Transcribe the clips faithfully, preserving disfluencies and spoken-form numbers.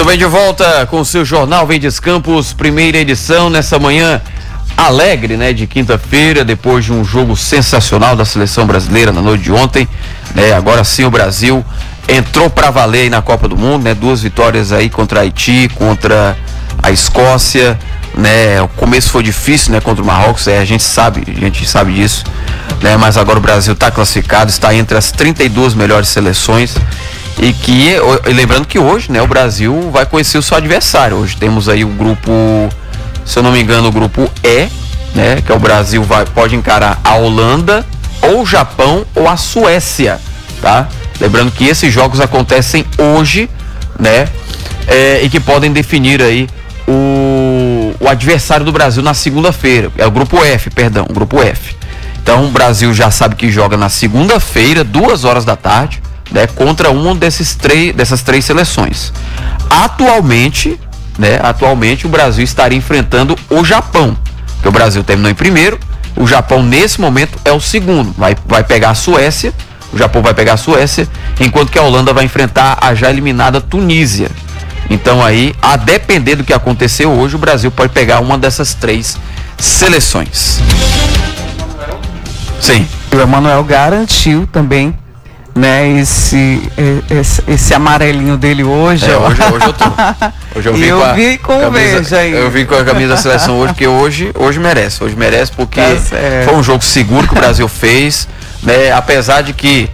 Muito bem, de volta com o seu Jornal Verdes Campos, primeira edição, nessa manhã alegre, né, de quinta-feira, depois de um jogo sensacional da seleção brasileira na noite de ontem, né, agora sim o Brasil entrou para valer aí na Copa do Mundo, né, duas vitórias aí contra a Haiti, contra a Escócia, né, o começo foi difícil, né, contra o Marrocos, é, a gente sabe, a gente sabe disso, né, mas agora o Brasil está classificado, está entre as trinta e duas melhores seleções. E que, e lembrando que hoje, né, o Brasil vai conhecer o seu adversário. Hoje temos aí o grupo, se eu não me engano, o grupo E, né, que é o Brasil vai, pode encarar a Holanda, ou o Japão, ou a Suécia, tá? Lembrando que esses jogos acontecem hoje, né, é, e que podem definir aí o, o adversário do Brasil na segunda-feira. É o grupo F, perdão, o grupo F. Então o Brasil já sabe que joga na segunda-feira, duas horas da tarde, né, contra um desses três, dessas três seleções. Atualmente, né, atualmente o Brasil estaria enfrentando o Japão, que o Brasil terminou em primeiro, o Japão nesse momento é o segundo, vai, vai pegar a Suécia, o Japão vai pegar a Suécia, enquanto que a Holanda vai enfrentar a já eliminada Tunísia. Então aí, a depender do que acontecer hoje, o Brasil pode pegar uma dessas três seleções. Sim. O Emanuel garantiu também, né, esse, esse, esse amarelinho dele hoje. É, hoje, hoje eu tô. Hoje eu vim eu com a vi com camisa, veja aí. Eu vim com a camisa da seleção hoje, porque hoje, hoje merece. Hoje merece porque tá foi um jogo seguro que o Brasil fez, né? Apesar de que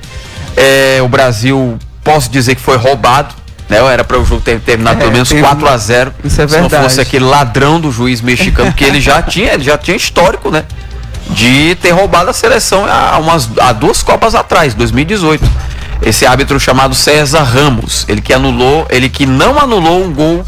é, o Brasil, posso dizer que foi roubado, né? Era para o jogo ter terminado é, pelo menos quatro a zero. Isso é se verdade. não fosse aquele ladrão do juiz mexicano, que ele já tinha, ele já tinha histórico, né, de ter roubado a seleção há, umas, há duas Copas atrás, dois mil e dezoito. Esse árbitro chamado César Ramos, ele que anulou, ele que não anulou um gol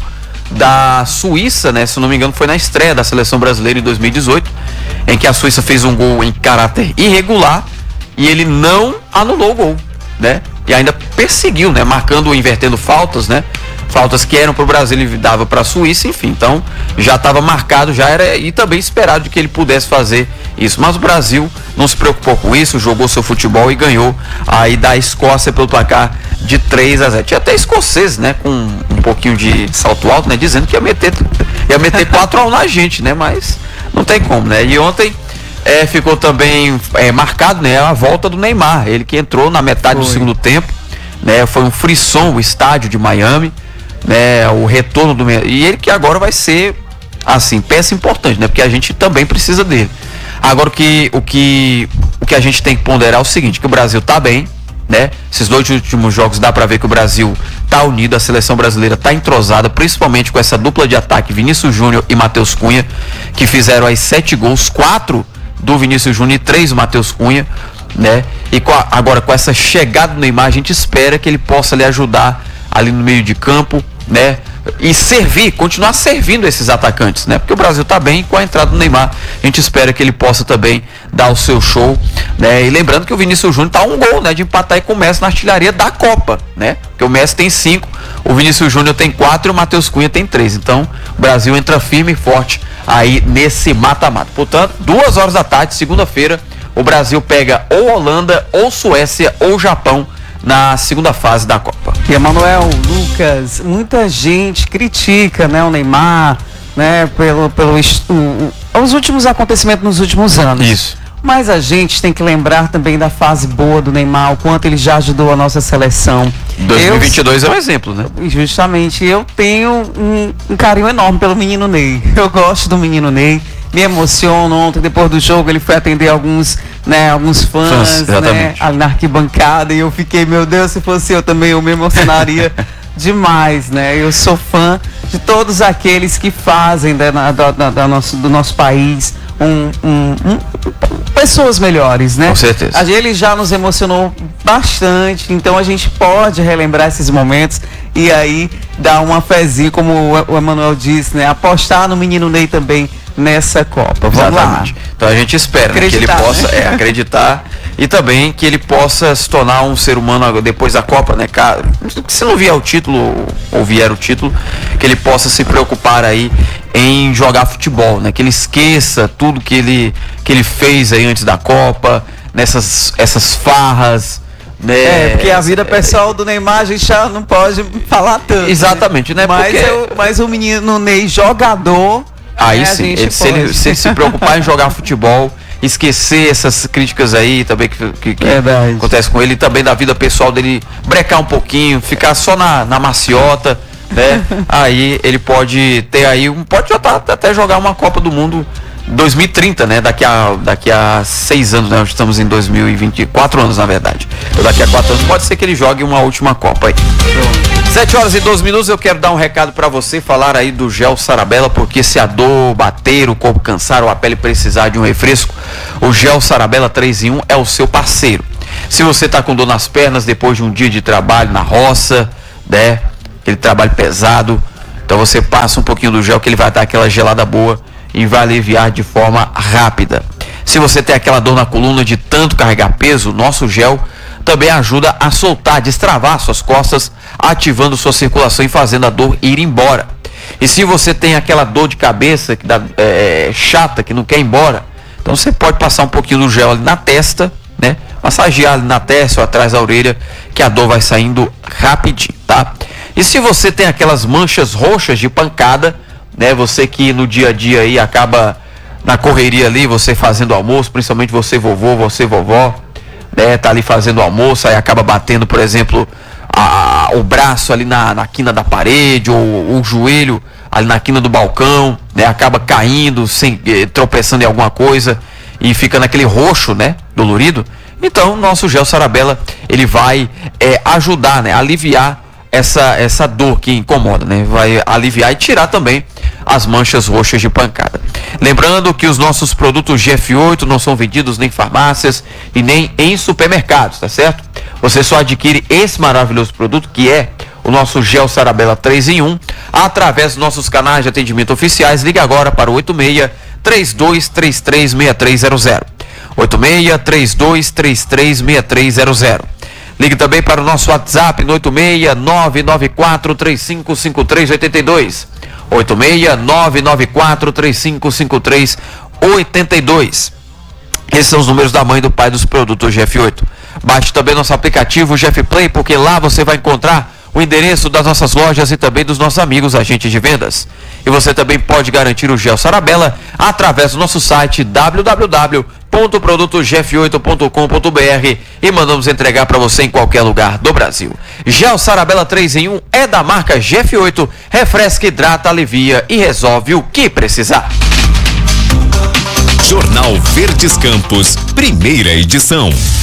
da Suíça, né? Se não me engano, foi na estreia da seleção brasileira em dois mil e dezoito, em que a Suíça fez um gol em caráter irregular e ele não anulou o gol, né? E ainda perseguiu, né? Marcando, invertendo faltas, né? Faltas que eram para o Brasil, ele dava para a Suíça, enfim. Então, já estava marcado, já era, e também esperado de que ele pudesse fazer isso. Mas o Brasil não se preocupou com isso, jogou seu futebol e ganhou aí da Escócia pelo placar de três a zero. Tinha até escoceses, né, com um pouquinho de salto alto, né, dizendo que ia meter, ia meter quatro a um na gente, né, mas não tem como, né. E ontem é, ficou também é, marcado, né, a volta do Neymar, ele que entrou na metade foi. do segundo tempo, né, foi um frisson o estádio de Miami, né, o retorno do, e ele que agora vai ser assim, peça importante, né, porque a gente também precisa dele. Agora o que, o que, o que a gente tem que ponderar é o seguinte, que o Brasil tá bem, né? Esses dois últimos jogos dá pra ver que o Brasil tá unido, a seleção brasileira tá entrosada, principalmente com essa dupla de ataque, Vinícius Júnior e Matheus Cunha, que fizeram aí sete gols, quatro do Vinícius Júnior e três do Matheus Cunha, né? E com a, agora com essa chegada do Neymar, a gente espera que ele possa lhe ajudar ali no meio de campo, né? E servir, continuar servindo esses atacantes, né? Porque o Brasil tá bem, com a entrada do Neymar, a gente espera que ele possa também dar o seu show, né? E lembrando que o Vinícius Júnior tá a um gol, né, de empatar aí com o Messi na artilharia da Copa, né? Porque o Messi tem cinco, o Vinícius Júnior tem quatro e o Matheus Cunha tem três. Então, o Brasil entra firme e forte aí nesse mata-mata. Portanto, duas horas da tarde, segunda-feira, o Brasil pega ou Holanda, ou Suécia, ou Japão na segunda fase da Copa. E Emanuel, Lucas, muita gente critica, né, o Neymar, né, pelo, pelo o, os últimos acontecimentos nos últimos anos. Isso. Mas a gente tem que lembrar também da fase boa do Neymar, o quanto ele já ajudou a nossa seleção. dois mil e vinte e dois eu, é um exemplo, né? Justamente, eu tenho um, um carinho enorme pelo menino Ney. Eu gosto do menino Ney. Me emociono. Ontem, depois do jogo, ele foi atender alguns, né, alguns fãs, fãs né, ali na arquibancada, e eu fiquei, meu Deus, se fosse eu também, eu me emocionaria demais, né? Eu sou fã de todos aqueles que fazem da, da, da, da nosso, do nosso país um, um, um, pessoas melhores, né? Com certeza. Ele já nos emocionou bastante, então a gente pode relembrar esses momentos e aí dar uma fezinha, como o Emanuel disse, né? Apostar no menino Ney também nessa Copa. Vamos Exatamente. lá. Então a gente espera, né, que ele possa, né? é, acreditar e também que ele possa se tornar um ser humano depois da Copa, né? Se não vier o título ou vier o título, que ele possa se preocupar aí em jogar futebol, né? Que ele esqueça tudo que ele, que ele fez aí antes da Copa, nessas essas farras, Né? É, porque a vida pessoal do Neymar a gente já não pode falar tanto. Exatamente, né? Mas, porque... eu, mas o menino Ney, jogador. Aí né, sim, ele, se, ele, se ele se preocupar em jogar futebol, esquecer essas críticas aí também que, que, que acontece com ele, também da vida pessoal dele, brecar um pouquinho, ficar só na, na maciota, né? Aí ele pode ter aí, pode já tá, até jogar uma Copa do Mundo dois mil e trinta, né? Daqui a, daqui a seis anos, né? Nós estamos em dois mil e vinte, quatro anos na verdade. Então, daqui a quatro anos pode ser que ele jogue uma última Copa aí. sete horas e doze minutos, eu quero dar um recado para você, falar aí do Gel Sarabela, porque se a dor bater, o corpo cansar ou a pele precisar de um refresco, o Gel Sarabela três em um é o seu parceiro. Se você tá com dor nas pernas depois de um dia de trabalho na roça, né? Aquele trabalho pesado, então você passa um pouquinho do gel que ele vai dar aquela gelada boa e vai aliviar de forma rápida. Se você tem aquela dor na coluna de tanto carregar peso, nosso gel também ajuda a soltar, destravar suas costas, ativando sua circulação e fazendo a dor ir embora. E se você tem aquela dor de cabeça que dá, é, chata, que não quer ir embora, então você pode passar um pouquinho do gel ali na testa, né? Massagear ali na testa ou atrás da orelha, que a dor vai saindo rapidinho, tá? E se você tem aquelas manchas roxas de pancada, né? Você que no dia a dia aí acaba na correria ali, você fazendo almoço, principalmente você vovô, você vovó, né? Tá ali fazendo almoço, aí acaba batendo, por exemplo, a, o braço ali na, na quina da parede, ou o joelho ali na quina do balcão, né? Acaba caindo, sem, eh, tropeçando em alguma coisa e fica naquele roxo, né? Dolorido. Então, nosso Gel Sarabela, ele vai eh, ajudar, né? Aliviar essa, essa dor que incomoda, né? Vai aliviar e tirar também as manchas roxas de pancada. Lembrando que os nossos produtos G F oito não são vendidos nem em farmácias e nem em supermercados, tá certo? Você só adquire esse maravilhoso produto que é o nosso Gel Sarabela três em um através dos nossos canais de atendimento oficiais. Ligue agora para o oito seis, três dois três três, seis três zero zero. oito seis, três dois três três, seis três zero zero. Ligue também para o nosso WhatsApp no oito seis, nove nove quatro, três cinco cinco três oito dois. oito seis, nove nove quatro, três cinco cinco três oito dois. Esses são os números da mãe e do pai dos produtos G F oito. Baixe também nosso aplicativo G F Play, porque lá você vai encontrar o endereço das nossas lojas e também dos nossos amigos agentes de vendas. E você também pode garantir o Gel Sarabela através do nosso site w w w ponto produto g f oito ponto com ponto b r e mandamos entregar para você em qualquer lugar do Brasil. Gel Sarabela três em um é da marca G F oito, refresca, hidrata, alivia e resolve o que precisar. Jornal Verdes Campos, primeira edição.